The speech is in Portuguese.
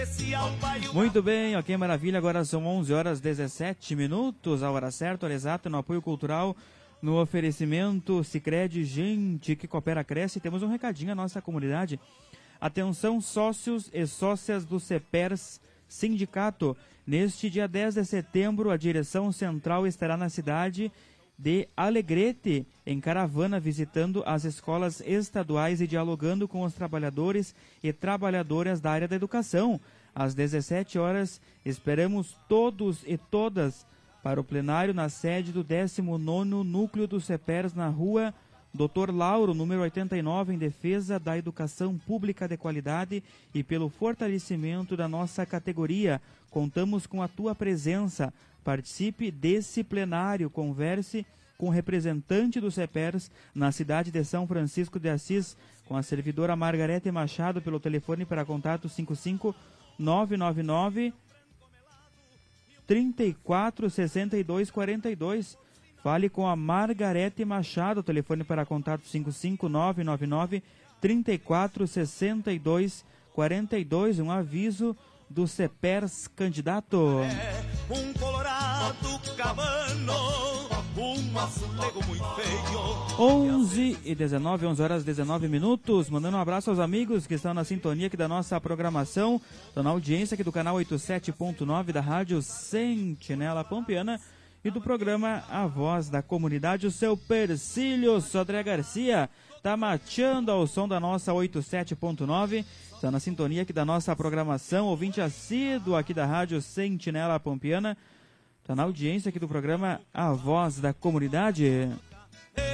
Muito bem, ok, maravilha. Agora são 11 horas 17 minutos, a hora certa, hora exata, no apoio cultural, no oferecimento Sicredi, gente que coopera, cresce. Temos um recadinho à nossa comunidade. Atenção, sócios e sócias do CEPERS Sindicato. Neste dia 10 de setembro, a direção central estará na cidade de Alegrete, em caravana, visitando as escolas estaduais e dialogando com os trabalhadores e trabalhadoras da área da educação. Às 17 horas, esperamos todos e todas para o plenário na sede do 19º Núcleo do CEPERS, na rua Dr. Lauro, número 89, em defesa da educação pública de qualidade e pelo fortalecimento da nossa categoria. Contamos com a tua presença. Participe desse plenário, converse com o representante do CEPERS na cidade de São Francisco de Assis, com a servidora Margarete Machado, pelo telefone para contato 55 999 34 62 42. Fale com a Margarete Machado, telefone para contato 55999 34 62 42. Um aviso do CEPERS, candidato. Um colorado cabano, um azulego muito feio. 11 e 19, 11 horas 19 minutos. Mandando um abraço aos amigos que estão na sintonia aqui da nossa programação. Estão na audiência aqui do canal 87.9 da Rádio Sentinela Pampiana e do programa A Voz da Comunidade. O seu Persílio Sodré Garcia tá mateando ao som da nossa 87.9. Está na sintonia aqui da nossa programação, ouvinte assíduo aqui da Rádio Sentinela Pampiana. Está na audiência aqui do programa A Voz da Comunidade.